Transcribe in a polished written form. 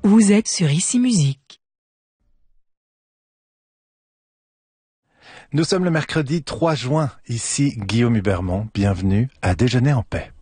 Vous êtes sur Ici Musique. Nous sommes le mercredi 3 juin. Ici Guillaume Hubermont. Bienvenue à Déjeuner en paix.